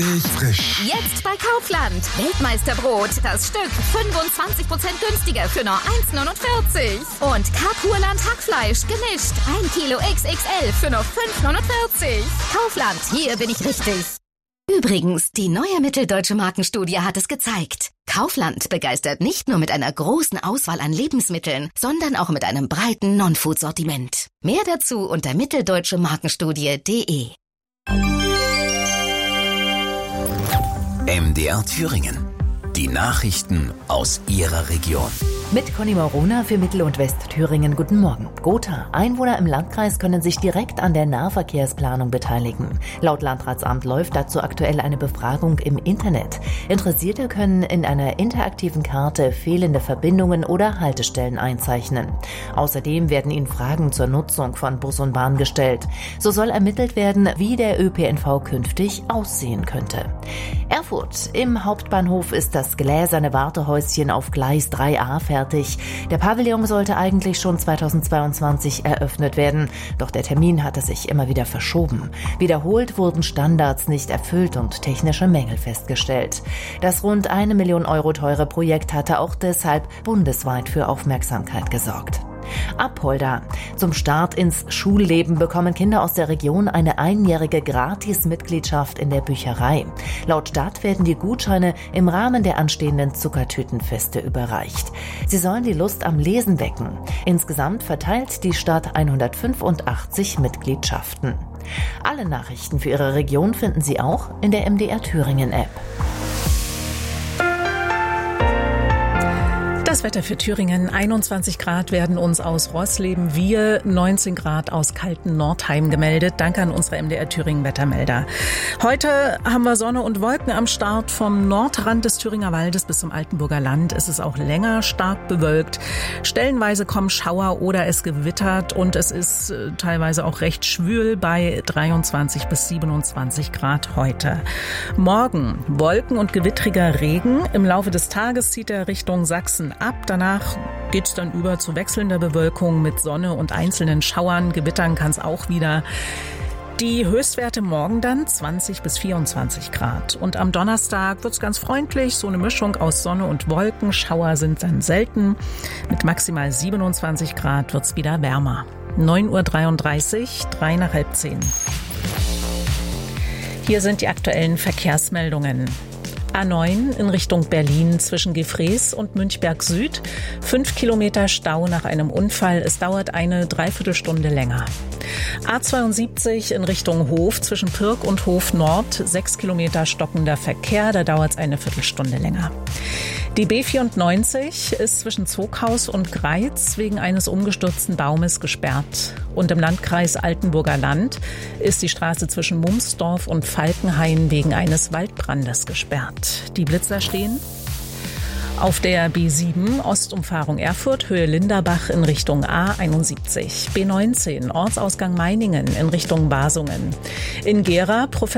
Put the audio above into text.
Frisch. Jetzt bei Kaufland. Weltmeisterbrot. Das Stück 25% günstiger für nur 1,49. Und Karpurland Hackfleisch gemischt. 1 Kilo XXL für nur 5,49. Kaufland, hier bin ich richtig. Übrigens, die neue Mitteldeutsche Markenstudie hat es gezeigt. Kaufland begeistert nicht nur mit einer großen Auswahl an Lebensmitteln, sondern auch mit einem breiten Non-Food-Sortiment. Mehr dazu unter mitteldeutschemarkenstudie.de. MDR Thüringen. Die Nachrichten aus Ihrer Region. Mit Conny Morona für Mittel- und Westthüringen. Guten Morgen. Gotha. Einwohner im Landkreis können sich direkt an der Nahverkehrsplanung beteiligen. Laut Landratsamt läuft dazu aktuell eine Befragung im Internet. Interessierte können in einer interaktiven Karte fehlende Verbindungen oder Haltestellen einzeichnen. Außerdem werden ihnen Fragen zur Nutzung von Bus und Bahn gestellt. So soll ermittelt werden, wie der ÖPNV künftig aussehen könnte. Erfurt. Im Hauptbahnhof ist das gläserne Wartehäuschen auf Gleis 3a fertig. Der Pavillon sollte eigentlich schon 2022 eröffnet werden, doch der Termin hatte sich immer wieder verschoben. Wiederholt wurden Standards nicht erfüllt und technische Mängel festgestellt. Das rund 1 Million Euro teure Projekt hatte auch deshalb bundesweit für Aufmerksamkeit gesorgt. Apolda. Zum Start ins Schulleben bekommen Kinder aus der Region eine einjährige Gratis-Mitgliedschaft in der Bücherei. Laut Stadt werden die Gutscheine im Rahmen der anstehenden Zuckertütenfeste überreicht. Sie sollen die Lust am Lesen wecken. Insgesamt verteilt die Stadt 185 Mitgliedschaften. Alle Nachrichten für Ihre Region finden Sie auch in der MDR Thüringen App. Das Wetter für Thüringen. 21 Grad werden uns aus Roßleben, wir 19 Grad aus Kalten-Nordheim gemeldet. Danke an unsere MDR Thüringen Wettermelder. Heute haben wir Sonne und Wolken am Start. Vom Nordrand des Thüringer Waldes bis zum Altenburger Land ist es auch länger stark bewölkt. Stellenweise kommen Schauer oder es gewittert und es ist teilweise auch recht schwül bei 23 bis 27 Grad heute. Morgen Wolken und gewittriger Regen. Im Laufe des Tages zieht er Richtung Sachsen ab. Danach geht es dann über zu wechselnder Bewölkung mit Sonne und einzelnen Schauern. Gewittern kann es auch wieder. Die Höchstwerte morgen dann 20 bis 24 Grad. Und am Donnerstag wird es ganz freundlich, so eine Mischung aus Sonne und Wolken. Schauer sind dann selten. Mit maximal 27 Grad wird es wieder wärmer. 9:33 Uhr, 3 nach halb 10. Hier sind die aktuellen Verkehrsmeldungen. A9 in Richtung Berlin zwischen Gefrees und Münchberg Süd. 5 Kilometer Stau nach einem Unfall. Es dauert eine Dreiviertelstunde länger. A72 in Richtung Hof zwischen Pirk und Hof Nord. 6 Kilometer stockender Verkehr. Da dauert es eine Viertelstunde länger. Die B94 ist zwischen Zoghaus und Greiz wegen eines umgestürzten Baumes gesperrt. Und im Landkreis Altenburger Land ist die Straße zwischen Mumsdorf und Falkenhain wegen eines Waldbrandes gesperrt. Die Blitzer stehen auf der B7 Ostumfahrung Erfurt, Höhe Linderbach in Richtung A71. B19 Ortsausgang Meiningen in Richtung Basungen. In Gera